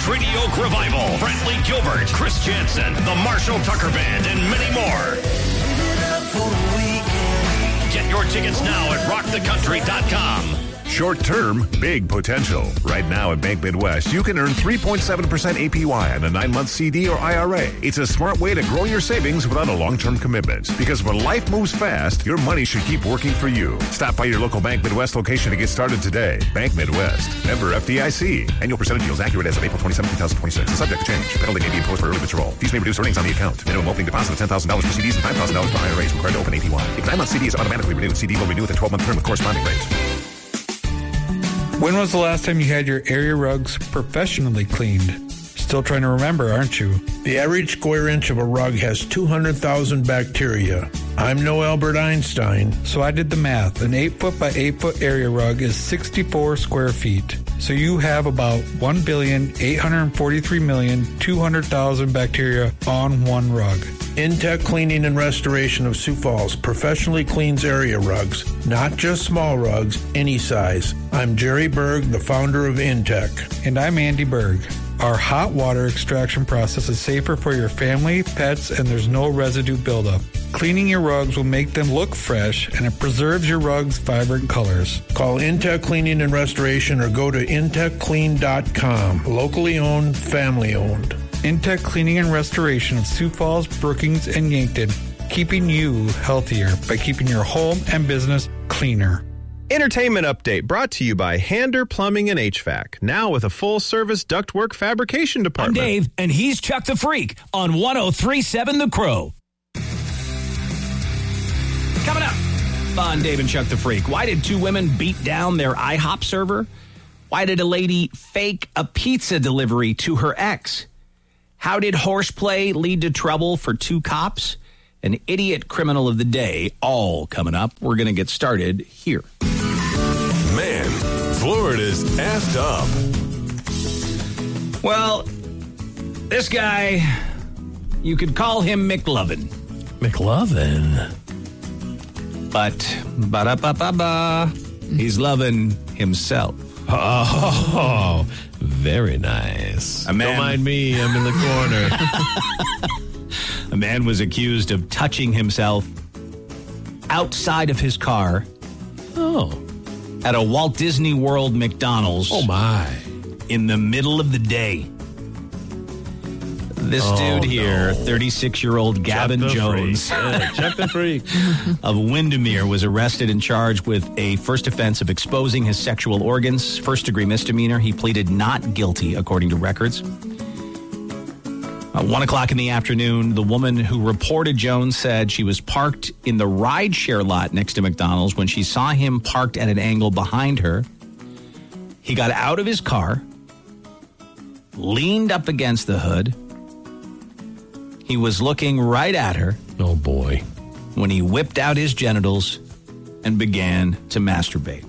Treaty Oak Revival, Brantley Gilbert, Chris Jansen, the Marshall Tucker Band, and many more. Get your tickets now at rockthecountry.com. Short term, big potential. Right now at Bank Midwest, you can earn 3.7% APY on a 9-month CD or IRA. It's a smart way to grow your savings without a long-term commitment. Because when life moves fast, your money should keep working for you. Stop by your local Bank Midwest location to get started today. Bank Midwest. Member FDIC. Annual percentage yields accurate as of April 27, 2026. Subject to change. Penalty may be imposed for early withdrawal. Fees may reduce earnings on the account. Minimum opening deposit of $10,000 for CDs and $5,000 for IRAs required to open APY. If 9-month CD is automatically renewed, CD will renew with a 12-month term with corresponding rates. When was the last time you had your area rugs professionally cleaned? Still trying to remember, aren't you? The average square inch of a rug has 200,000 bacteria. I'm no Albert Einstein. So I did the math. An 8-foot by 8-foot area rug is 64 square feet. So you have about 1,843,200,000 bacteria on one rug. Intech Cleaning and Restoration of Sioux Falls professionally cleans area rugs, not just small rugs, any size. I'm Jerry Berg, the founder of Intech. And I'm Andy Berg. Our hot water extraction process is safer for your family, pets, and there's no residue buildup. Cleaning your rugs will make them look fresh, and it preserves your rugs' vibrant colors. Call Intech Cleaning and Restoration or go to intechclean.com. Locally owned, family owned. Intech Cleaning and Restoration of Sioux Falls, Brookings, and Yankton, keeping you healthier by keeping your home and business cleaner. Entertainment update brought to you by Hander Plumbing and HVAC. Now with a full-service ductwork fabrication department. I'm Dave, and he's Chuck the Freak on 103.7 The Crow. Coming up on Dave and Chuck the Freak. Why did two women beat down their IHOP server? Why did a lady fake a pizza delivery to her ex? How did horseplay lead to trouble for two cops? An idiot criminal of the day, all coming up. We're going to get started here. Man, Florida's effed up. Well, this guy, you could call him McLovin. McLovin? But, ba-da-ba-ba-ba, he's loving himself. Oh, very nice. A man, don't mind me, I'm in the corner. A man was accused of touching himself outside of his car. Oh. At a Walt Disney World McDonald's. Oh, my. In the middle of the day. This dude here, 36-year-old Gavin Jones. Chuck the Freak. Of Windermere was arrested and charged with a first offense of exposing his sexual organs, first-degree misdemeanor. He pleaded not guilty, according to records. 1 o'clock in the afternoon, the woman who reported Jones said she was parked in the rideshare lot next to McDonald's when she saw him parked at an angle behind her. He got out of his car, leaned up against the hood. He was looking right at her. Oh, boy. When he whipped out his genitals and began to masturbate.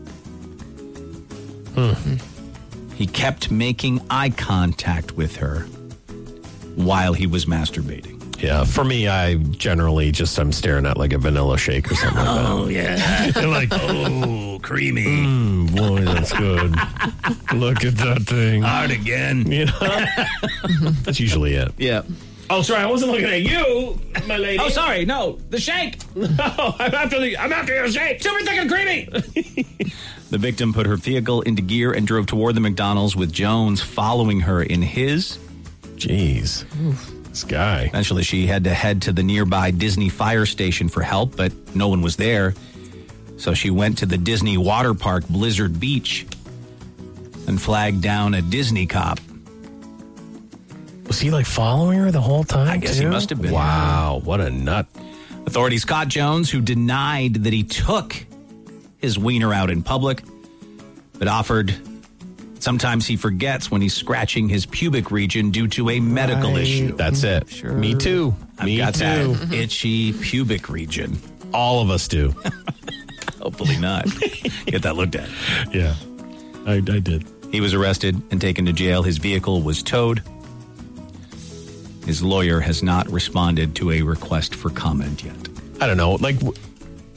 He kept making eye contact with her while he was masturbating. Yeah, for me, I generally I'm staring at like a vanilla shake or something like that. Oh, yeah. You're like, oh, creamy. Boy, that's good. Look at that thing. Hard again. You know? That's usually it. Yeah. Oh, sorry, I wasn't looking at you, my lady. Oh, sorry, no, the shake. No, I'm after your shake. Super thick and creamy. The victim put her vehicle into gear and drove toward the McDonald's with Jones following her in his. Jeez. This guy. Eventually, she had to head to the nearby Disney fire station for help, but no one was there. So she went to the Disney water park, Blizzard Beach, and flagged down a Disney cop. Was he like following her the whole time? I guess he must have been. Wow, what a nut. Authorities caught Jones, who denied that he took his wiener out in public, but offered sometimes he forgets when he's scratching his pubic region due to a medical issue. That's it. Sure. Me too. I've got that itchy pubic region. All of us do. Hopefully not. Get that looked at. Yeah, I did. He was arrested and taken to jail. His vehicle was towed. His lawyer has not responded to a request for comment yet. I don't know. Like,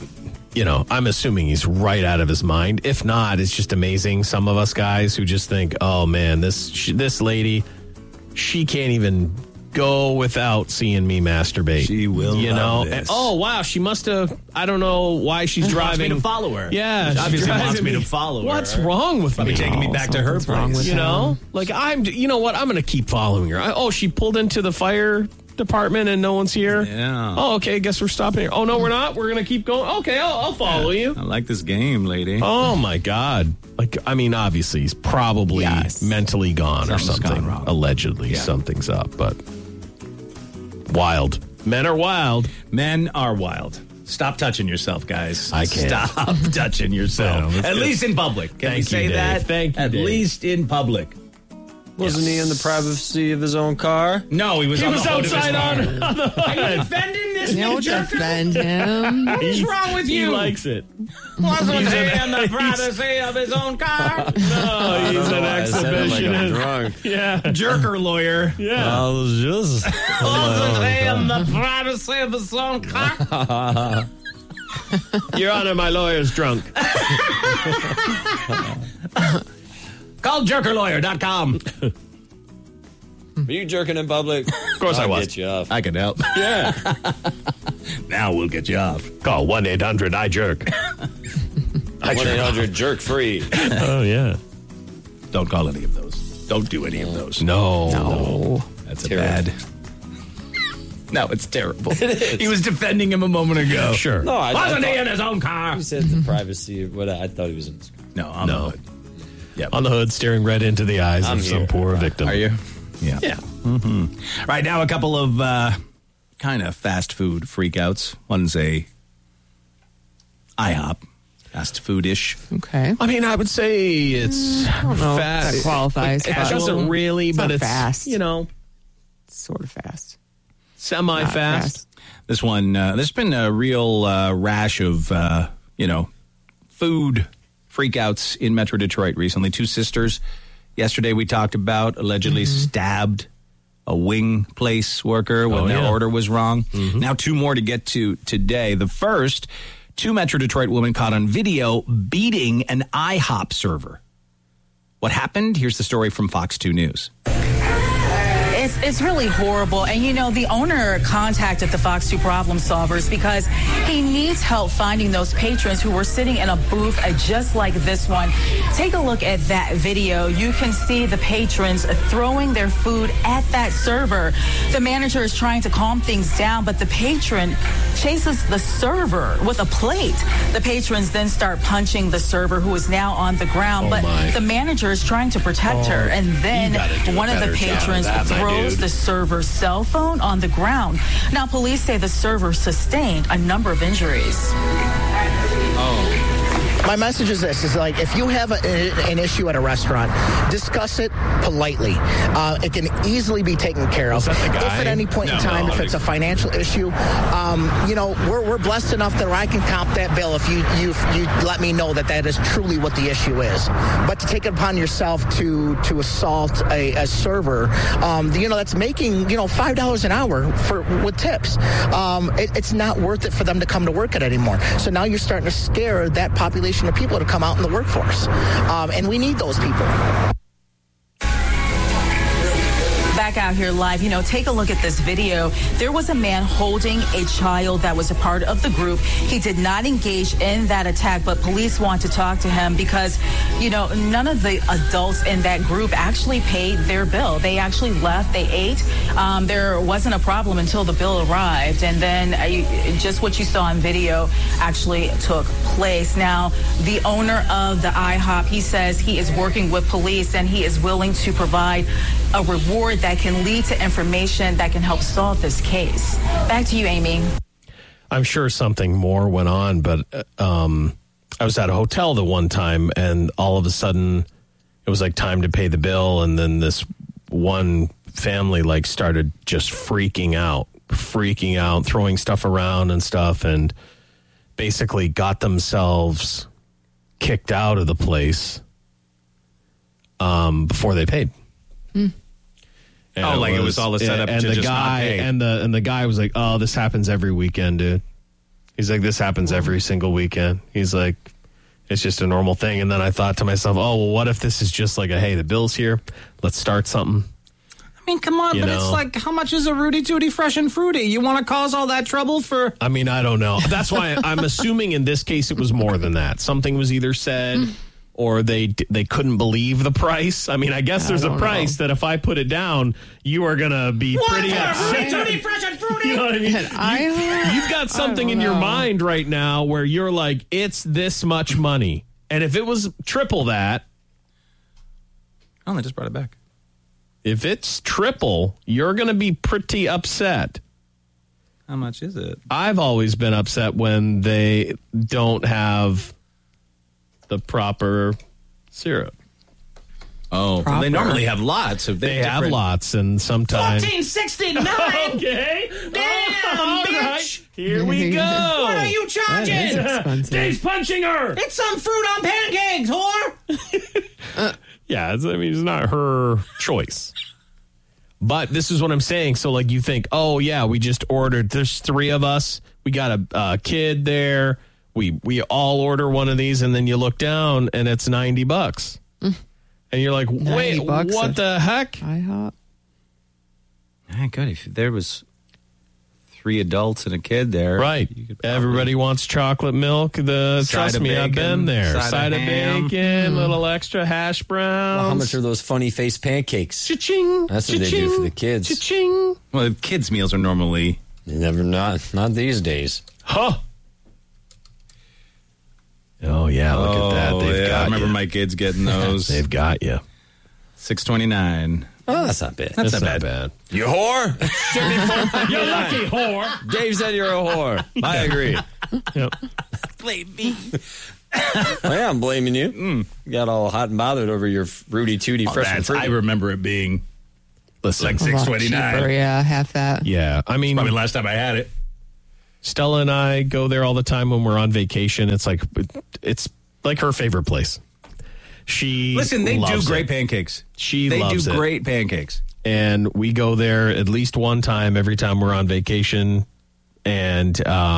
I'm assuming he's right out of his mind. If not, it's just amazing. Some of us guys who just think, oh man, this lady, she can't even go without seeing me masturbate. She will, love this. And, oh wow, she must have. I don't know why she's driving. Wants me to follow her. Yeah, she obviously wants me me to follow her. What's wrong with Probably me? taking me back to her place. Like you know what? I'm going to keep following her. She pulled into the fire department and no one's here. Yeah. Oh, okay. Guess we're stopping here. Oh no, we're not. We're going to keep going. Okay, I'll follow you. I like this game, lady. Oh my God. Obviously he's probably mentally gone or something. Gone wrong. Allegedly, something's up, but wild. Men are wild. Men are wild. Stop touching yourself, guys. I can't. Stop touching yourself. Well, At least in public. Can we say Dave. that? Thank you, At Dave. least in public. Wasn't he in the privacy of his own car? No, he was on the hood of his outside car. on the hood. Are you defending this Don't jerker? defend him. What is wrong with you? He likes it. Wasn't he in the privacy of his own car? No, he's an I said it like I'm exhibitionist. drunk. Yeah. Jerker lawyer. Yeah. I was just. Wasn't he in the privacy of his own car? Your Honor, my lawyer's drunk. Call jerkerlawyer.com. Were you jerking in public? Of course I I'll was. Get you off. I can help. Yeah. Now we'll get you off. Call 1-800-I-JERK. 1-800-jerk-free. Oh, yeah. Don't call any of those. Don't do any of those. No. That's Terrible. bad. No, it's terrible. He was defending him a moment ago. Sure. No, Wasn't he in his own car? He said the privacy of what I thought he was in his car. No, on the hood. Yep. On the hood, staring right into the eyes I'm of some here. poor victim. Are you? Yeah. Yeah. Right now, a couple of kind of fast food freakouts. One's a IHOP, fast food-ish. Okay. I mean, I would say it's I don't know if fast. that qualifies. It but doesn't really, it's but not it's fast. sort of fast. semi-fast. This one, there's been a real rash of, food freakouts in Metro Detroit recently. Two sisters, yesterday we talked about, allegedly stabbed a wing place worker when their order was wrong. Now two more to get to today. The first, two Metro Detroit women caught on video beating an IHOP server. What happened? Here's the story from Fox 2 News. It's really horrible. And, the owner contacted the Fox 2 Problem Solvers because he needs help finding those patrons who were sitting in a booth just like this one. Take a look at that video. You can see the patrons throwing their food at that server. The manager is trying to calm things down, but the patron chases the server with a plate. The patrons then start punching the server, who is now on the ground. But the manager is trying to protect her. And then one of the patrons throws the server's cell phone on the ground. Now, police say the server sustained a number of injuries. My message is this, if you have an issue at a restaurant, discuss it politely. It can easily be taken care of. If at any point in time, if it's a financial issue, we're blessed enough that I can comp that bill if you let me know that is truly what the issue is. But to take it upon yourself to assault a server, that's making, $5 an hour with tips. It's not worth it for them to come to work at anymore. So now you're starting to scare that population of people to come out in the workforce. And we need those people. Back out here live, take a look at this video. There was a man holding a child that was a part of the group. He did not engage in that attack, but police want to talk to him because, none of the adults in that group actually paid their bill. They actually left, they ate. There wasn't a problem until the bill arrived. And then just what you saw on video actually took place. Now, the owner of the IHOP, he says he is working with police and he is willing to provide a reward that can lead to information that can help solve this case. Back to you, Amy. I'm sure something more went on, but I was at a hotel the one time, and all of a sudden it was like time to pay the bill, and then this one family started just freaking out, throwing stuff around and stuff, and basically got themselves kicked out of the place before they paid. And it was all a setup and to the just guy, not pay. And the guy was like, "Oh, this happens every weekend, dude." He's like, this happens every single weekend. He's like, it's just a normal thing. And then I thought to myself, oh, well, what if this is just like hey, the bill's here. Let's start something. I mean, come on, it's like, how much is a Rudy Tooty Fresh and Fruity? You want to cause all that trouble for... I mean, I don't know. That's why I'm assuming in this case it was more than that. Something was either said or they couldn't believe the price. I mean, I guess there's a price that if I put it down, you are going to be pretty upset. Rudy Tooty Fresh and Fruity? You know what I mean? You've got something in your mind right now where you're like, it's this much money. And if it was triple that... Oh, they just brought it back. If it's triple, you're going to be pretty upset. How much is it? I've always been upset when they don't have the proper syrup. Oh, they normally have lots. They have lots, and sometimes... $14.69. Okay. Damn, all bitch. Right. Here we go. What are you charging? Dave's punching her. It's some fruit on pancakes, whore. Yeah, it's not her choice. But this is what I'm saying. So, like, you think, oh, yeah, we just ordered. There's 3 of us. We got a kid there. We all order one of these, and then you look down, and it's $90. And you're like, wait, what the heck? IHOP. Good. If there was 3 adults and a kid there. Right. Everybody wants chocolate milk. Trust me, I've been there. Side of bacon, little extra hash browns. Well, how much are those funny face pancakes? Cha-ching. That's what they do for the kids. Cha-ching. Well, the kids' meals are normally... Not these days. Huh. Oh, yeah, look at that. They've got I remember you. my kids getting those. They've got you. $6.29. Oh, that's not bad. That's not bad. You whore? Should be You lucky whore. Dave said you're a whore. I agree. Yep. Blame me. Oh, yeah, I'm blaming you. You got all hot and bothered over your Rudy Tooty Fresh and Fruity. I remember it being like $6.29. Yeah, half that. Yeah, I mean... Probably last time I had it. Stella and I go there all the time when we're on vacation. It's like her favorite place. She Listen, they do loves great it. pancakes. They loves do it. great pancakes. And we go there at least one time every time we're on vacation. And,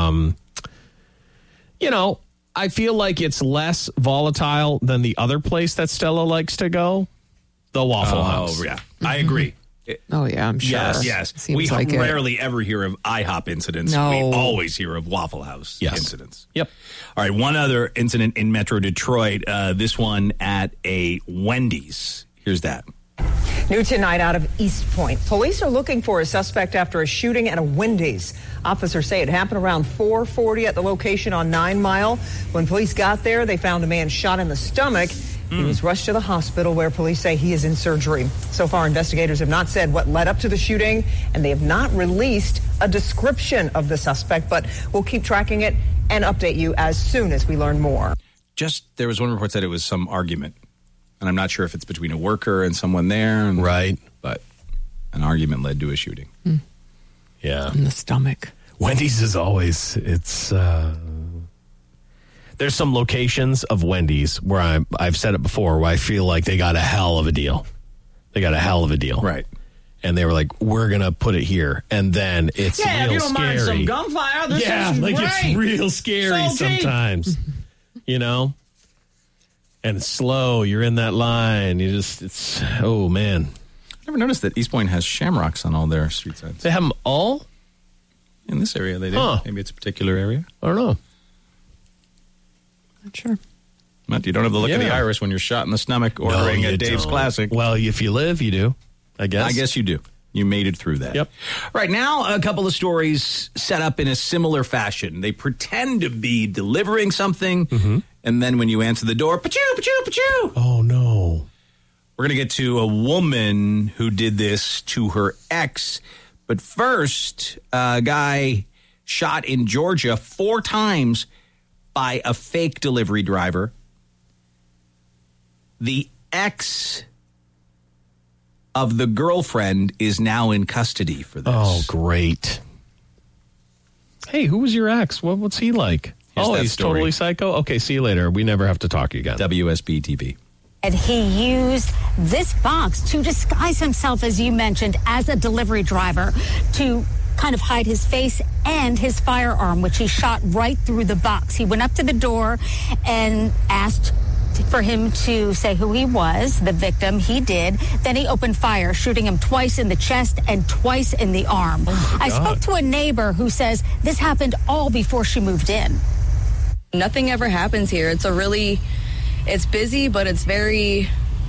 I feel like it's less volatile than the other place that Stella likes to go, the Waffle House. Oh, yeah. I agree. Oh, yeah, I'm sure. Yes. Seems We like rarely ever hear of IHOP incidents. No. We always hear of Waffle House incidents. Yep. All right, one other incident in Metro Detroit, this one at a Wendy's. Here's that. New tonight out of East Point. Police are looking for a suspect after a shooting at a Wendy's. Officers say it happened around 4:40 at the location on 9 Mile. When police got there, they found a man shot in the stomach. He was rushed to the hospital where police say he is in surgery. So far, investigators have not said what led up to the shooting, and they have not released a description of the suspect, but we'll keep tracking it and update you as soon as we learn more. There was one report that it was some argument, and I'm not sure if it's between a worker and someone there. Right. But an argument led to a shooting. Yeah. In the stomach. Wendy's is always, there's some locations of Wendy's where I've said it before, where I feel like they got a hell of a deal. Right. And they were like, we're going to put it here. And then it's real if you don't scary. mind some gunfire, this is great. It's real scary So cheap. sometimes. And it's slow. You're in that line. Oh, man. I never noticed that East Point has shamrocks on all their street signs. They have them all? In this area, they do. Huh. Maybe it's a particular area. I don't know. Not sure. But you don't have the look of the iris when you're shot in the stomach ordering at Dave's Classic. Well, if you live, you do, I guess. I guess you do. You made it through that. Yep. Right now, a couple of stories set up in a similar fashion. They pretend to be delivering something, and then when you answer the door, pachoo, pachoo, pachoo. Oh, no. We're going to get to a woman who did this to her ex. But first, a guy shot in Georgia 4 times by a fake delivery driver. The ex of the girlfriend is now in custody for this. Oh, great. Hey, who was your ex? What's he like? He's story. Totally psycho? Okay, see you later. We never have to talk again. WSB TV. And he used this box to disguise himself, as you mentioned, as a delivery driver to kind of hide his face and his firearm, which he shot right through the box. He went up to the door and asked for him to say who he was, the victim. He did. Then he opened fire, shooting him twice in the chest and twice in the arm. I spoke to a neighbor who says this happened all before she moved in. Nothing ever happens here. It's busy, but it's very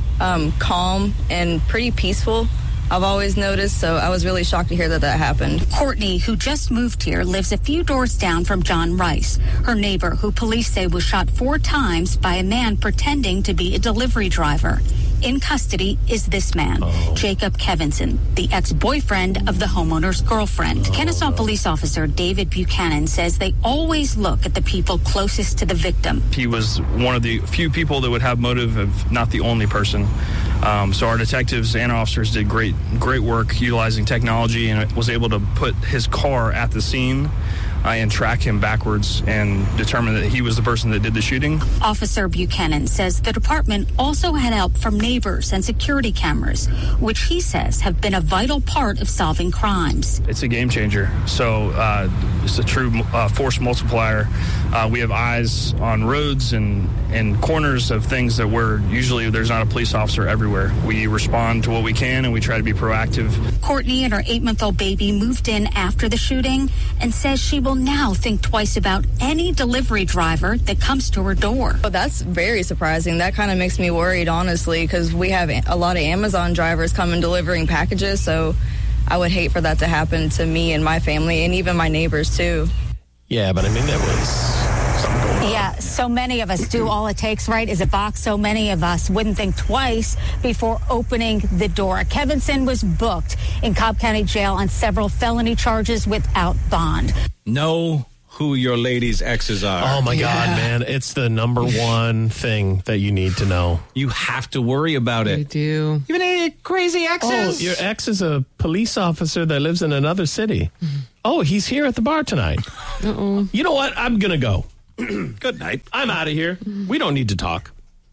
calm and pretty peaceful. I've always noticed, so I was really shocked to hear that happened. Courtney, who just moved here, lives a few doors down from John Rice, her neighbor, who police say was shot 4 times by a man pretending to be a delivery driver. In custody is this man, Jacob Kevinson, the ex-boyfriend of the homeowner's girlfriend. Kennesaw police officer David Buchanan says they always look at the people closest to the victim. He was one of the few people that would have motive, if not the only person. So our detectives and officers did great work utilizing technology and was able to put his car at the scene and track him backwards and determine that he was the person that did the shooting. Officer Buchanan says the department also had help from neighbors and security cameras, which he says have been a vital part of solving crimes. It's a game changer. So it's a true force multiplier. We have eyes on roads and corners of things that where usually there's not a police officer everywhere. We respond to what we can and we try to be proactive. Courtney and her 8-month-old baby moved in after the shooting and says she will now think twice about any delivery driver that comes to her door. Well, that's very surprising. That kind of makes me worried, honestly, because we have a lot of Amazon drivers coming delivering packages, so I would hate for that to happen to me and my family and even my neighbors, too. Yeah, but I mean, there was something going on. Yeah, so many of us do. All it takes, right, is a box. So many of us wouldn't think twice before opening the door. Kevinson was booked in Cobb County Jail on several felony charges without bond. Know who your lady's exes are. Oh, my God, man. It's the number one thing that you need to know. You have to worry about it. You do. You have any crazy exes? Oh, your ex is a police officer that lives in another city. Mm-hmm. Oh, he's here at the bar tonight. Uh-oh. You know what? I'm going to go. Good night. I'm out of here. We don't need to talk.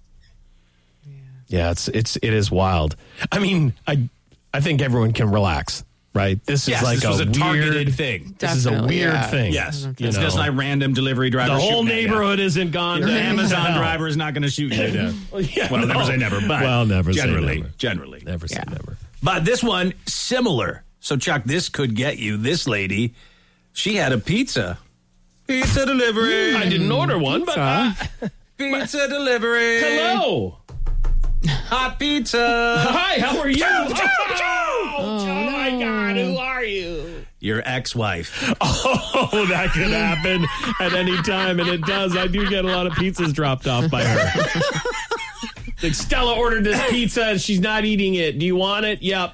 Yeah, it is wild. I mean, I think everyone can relax. Right, this is like this was a targeted weird thing. This is a weird thing. Yes, it's just like random delivery driver. The whole neighborhood isn't gone. Your Amazon driver is not going to shoot you to death. Well, never say never, but never generally, never say never. But this one similar. So Chuck, this could get you. This lady, she had a pizza delivery. I didn't order one, but pizza delivery. Hello, hot pizza. Hi, how are you? Oh my God, who are you? Your ex-wife. Oh, that could happen at any time, and it does. I do get a lot of pizzas dropped off by her. Like, Stella ordered this pizza, and she's not eating it. Do you want it? Yeah.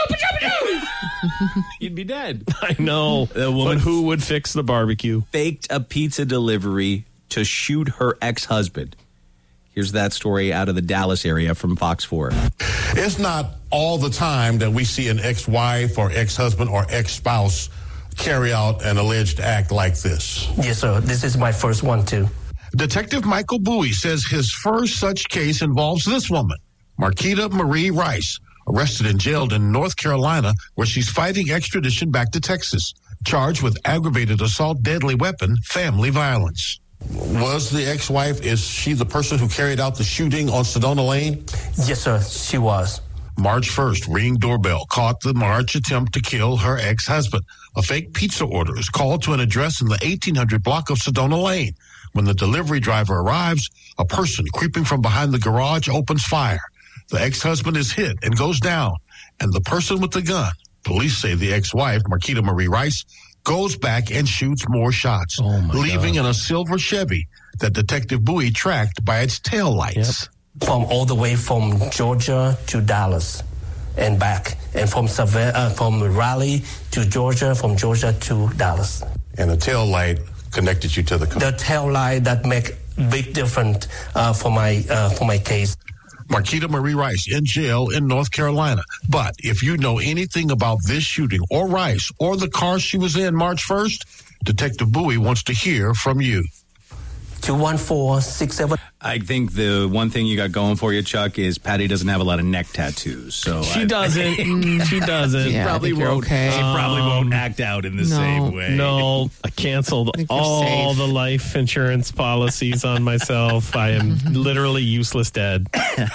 You'd be dead. I know. The woman but who would fix the barbecue? Faked a pizza delivery to shoot her ex-husband. Here's that story out of the Dallas area from Fox 4. It's not all the time that we see an ex-wife or ex-husband or ex-spouse carry out an alleged act like this. Yes, sir. This is my first one, too. Detective Michael Bowie says his first such case involves this woman, Marquita Marie Rice, arrested and jailed in North Carolina, where she's fighting extradition back to Texas, charged with aggravated assault, deadly weapon, family violence. Was the ex-wife, is she the person who carried out the shooting on Sedona Lane? Yes, sir, she was. March 1st, Ring doorbell caught the March attempt to kill her ex-husband. A fake pizza order is called to an address in the 1800 block of Sedona Lane. When the delivery driver arrives, a person creeping from behind the garage opens fire. The ex-husband is hit and goes down, and the person with the gun, police say the ex-wife, Marquita Marie Rice, goes back and shoots more shots, leaving in a silver Chevy that Detective Bowie tracked by its taillights. Yep. From all the way from Georgia to Dallas and back, and from Raleigh to Georgia, from Georgia to Dallas. And the taillight connected you to the car? The taillight that make big difference for my case. Marquita Marie Rice in jail in North Carolina. But if you know anything about this shooting or Rice or the car she was in March 1st, Detective Bowie wants to hear from you. 214-67. I think the one thing you got going for you, Chuck, is Patty doesn't have a lot of neck tattoos. So She doesn't. She doesn't. Yeah, probably I think you're won't. okay. She probably won't act out in the same way. No, I canceled you're all safe. the life insurance policies on myself. I am literally useless dead.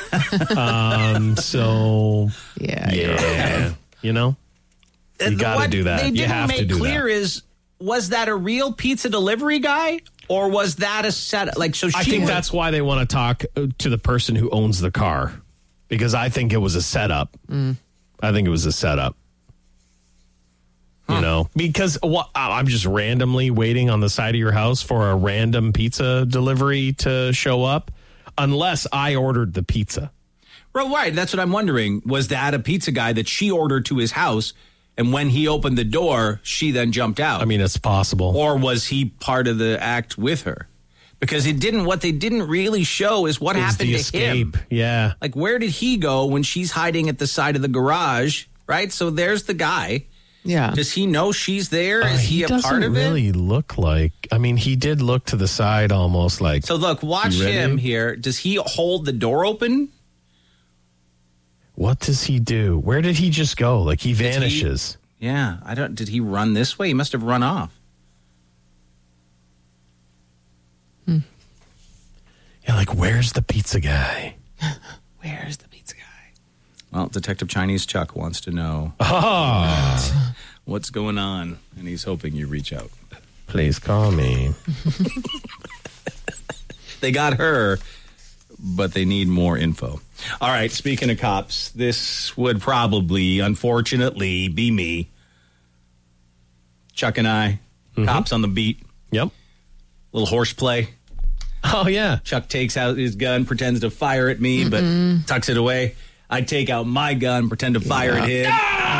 So Yeah. you know, you got to What do that. they You didn't have to make do clear that. is, was that a real pizza delivery guy? Or was that a set? Like, so I she think was- that's why they want to talk to the person who owns the car, because I think it was a setup. I think it was a setup. You know, because I'm just randomly waiting on the side of your house for a random pizza delivery to show up, unless I ordered the pizza. Well, right. That's what I'm wondering. Was that a pizza guy that she ordered to his house? And when he opened the door, she then jumped out. I mean, it's possible. Or was he part of the act with her? Because what they didn't really show is what happened the to escape. him. Yeah. Like, where did he go when she's hiding at the side of the garage? Right. So there's the guy. Yeah. Does he know she's there? Is he a part of doesn't really look like. I mean, he did look to the side almost like. it? So look, watch You ready? him here. Does he hold the door open? What does he do? Where did he just go? Like he vanishes. Yeah, I don't. Did he run this way? He must have run off. Yeah, like where's the pizza guy? Where's the pizza guy? Well, Detective Chinese Chuck wants to know what's going on, and he's hoping you reach out. Please call me. They got her, but they need more info. All right, speaking of cops, this would probably, unfortunately, be me. Chuck and I, cops on the beat. Yep. Little horseplay. Oh, yeah. Chuck takes out his gun, pretends to fire at me, but tucks it away. I take out my gun, pretend to fire at him.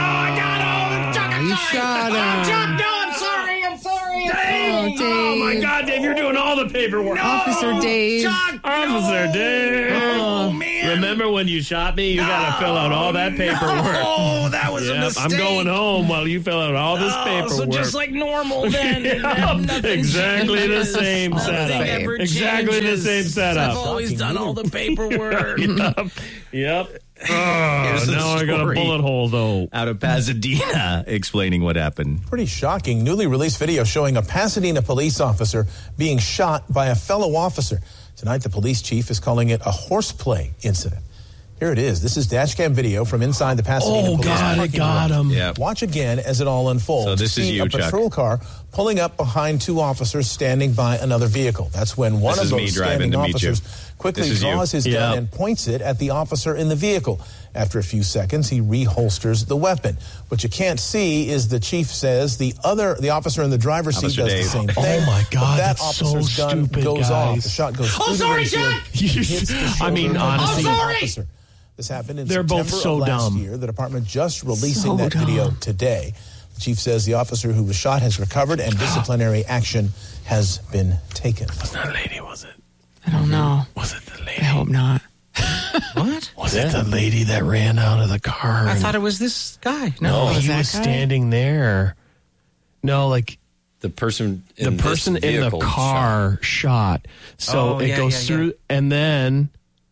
You shot him. Chuck, no, I'm sorry. Oh, Dave. Oh, my God, Dave, you're doing all the paperwork. Officer Dave. Chuck, Officer Dave. Oh, man. Remember when you shot me? You got to fill out all that paperwork. Oh, that was a Yep, mistake. I'm going home while you fill out all this paperwork. So just like normal then. Yep, exactly the same setup. ever Exactly the changes. same setup. I've always done all the paperwork. Yep. Here's the Now I got a story bullet hole, though. out of Pasadena explaining what happened. Pretty shocking. Newly released video showing a Pasadena police officer being shot by a fellow officer. Tonight, the police chief is calling it a horseplay incident. Here it is. This is dashcam video from inside the Pasadena police God, parking it got lot. him. Yep. Watch again as it all unfolds. So this is See you, a Chuck. patrol car pulling up behind two officers standing by another vehicle. That's when one This of is me those driving standing to meet you. officers quickly This is you. draws his gun Yep. and points it at the officer in the vehicle. After a few seconds, he reholsters the weapon. What you can't see is the chief says the officer in the driver's seat Officer does Dave. the same Oh, thing. my God, But that that's so officer's gun stupid, goes off. guys. The shot goes through the sorry, windshield, Chuck! hits the shoulder I mean, of the honestly- officer. This happened in They're September both so of last dumb. year. The department just releasing So that video dumb. today. The chief says the officer who was shot has recovered and disciplinary action has been taken. Was that lady, was it? I don't know. Was it the lady? I hope not. What? Was it the lady that ran out of the car? I and- thought it was this guy. No, was he that was guy? standing there. No, like The person the in person this in the vehicle car shot. So Oh, it yeah, goes yeah, through, and then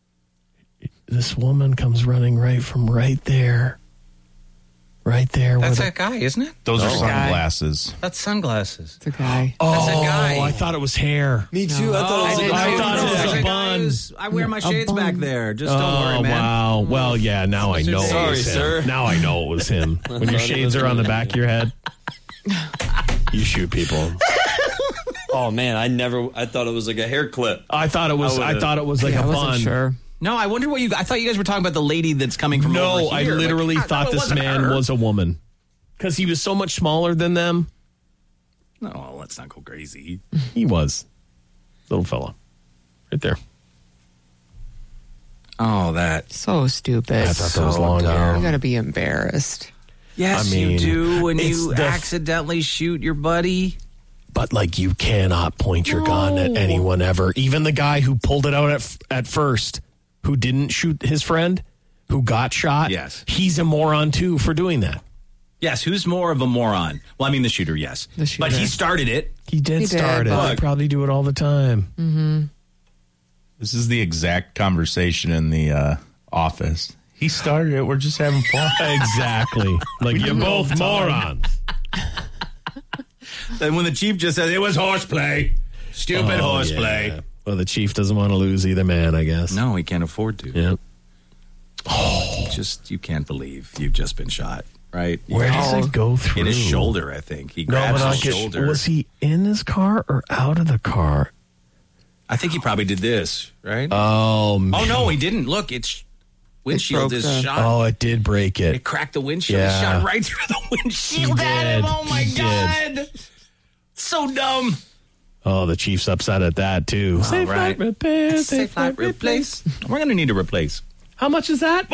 this woman comes running right from right there. Right there. That's where that guy, isn't it? Those are guy. sunglasses. That's sunglasses. It's a guy. That's a guy. I thought it was hair. Me too. I thought it was didn't I know thought it was That's a guy bun. who's- I wear my shades bun. back there. Just don't worry, man. Wow. Well, yeah, now I know it Sorry, was him. sir. Now I know it was him. When your shades are on the back of your head, you shoot people. Oh man, I thought it was like a hair clip. I thought it was like Yeah, I a wasn't bun. sure. No, I wonder what I thought you guys were talking about the lady that's coming from No, over I here. literally Like, thought it this wasn't man her. was a woman. Because he was so much smaller than them. No, let's not go crazy. He was. Little fella. Right there. Oh, that. So stupid. I thought that was long hair. You gotta be embarrassed. Yes, I mean, you do when it's you the- accidentally shoot your buddy. But, like, you cannot point your gun at anyone ever. Even the guy who pulled it out at first, who didn't shoot his friend, who got shot. Yes. He's a moron, too, for doing that. Yes, who's more of a moron? Well, I mean the shooter, yes. The shooter. But he started it. He did start it. They probably do it all the time. Mm-hmm. This is the exact conversation in the office. He started it. We're just having fun. Exactly. Like, you're both morons. Then when the chief just says, it was horseplay. Stupid horseplay. Yeah. Well, the chief doesn't want to lose either man, I guess. No, he can't afford to. Yep. You can't believe you've just been shot, right? Where does it go through? In his shoulder, I think. He grabs his shoulder. Was he in his car or out of the car? I think he probably did this, right? Oh, man. Oh, no, he didn't. Look, it's windshield is shot. Oh, it did break it. It cracked the windshield. Yeah. It shot right through the windshield at him. Oh, my God. So dumb. Oh, the chief's upset at that, too. Safe flight repair. Safe flight replace. We're going to need to replace. How much is that?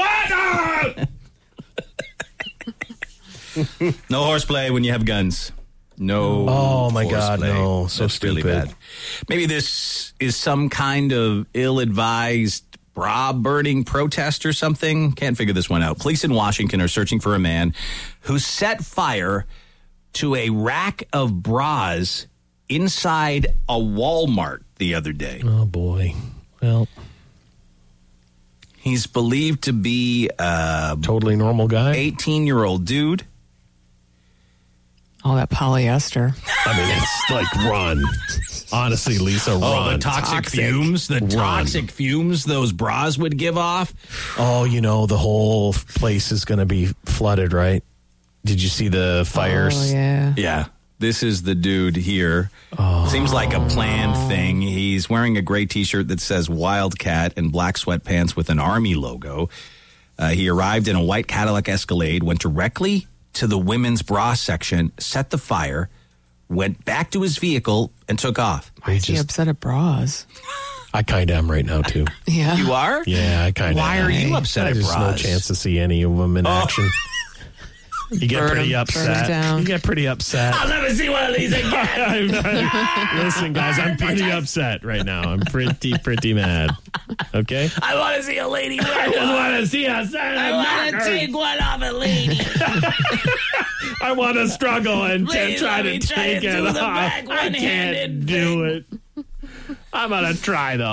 No horseplay when you have guns. No. Oh, my God, horseplay. no. So That's stupid. really bad. Maybe this is some kind of ill-advised bra burning protest or something. Can't figure this one out. Police in Washington are searching for a man who set fire to a rack of bras inside a Walmart the other day. Oh, boy. Well, he's believed to be a totally normal guy. 18-year-old dude. All that polyester. I mean, it's like run. Honestly, Lisa, run. Oh, the toxic fumes. The toxic fumes those bras would give off. Oh, the whole place is going to be flooded, right? Did you see the fires? Oh, yeah. Yeah. This is the dude here. Oh. Seems like a planned thing. He's wearing a gray T-shirt that says Wildcat and black sweatpants with an Army logo. He arrived in a white Cadillac Escalade, went directly to the women's bra section, set the fire, went back to his vehicle, and took off. Why is he upset at bras? I kind of am right now, too. Yeah. You are? Yeah, I kind of am. Why are you upset at There's bras? no chance to see any of them in action. You get pretty Burn upset. down. You get pretty upset. I'll never see one of these again. Listen, guys, I'm pretty upset right now. I'm pretty mad. Okay? I want to see a lady. I just want to see a I want to take one off a lady. I want to struggle and Lady, try let to me take do it the off. back I can't one-handed do it. I'm going to try, though.